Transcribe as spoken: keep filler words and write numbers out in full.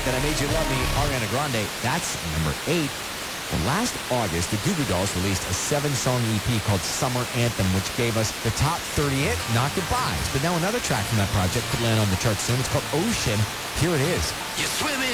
Then I Made You Love Me, Ariana Grande. That's number eight. Well, last August, the Goo Goo Dolls released a seven-song E P called Summer Anthem, which gave us the top thirty hit, Not Goodbyes. But now another track from that project could land on the charts soon. It's called Ocean. Here it is. You're swimming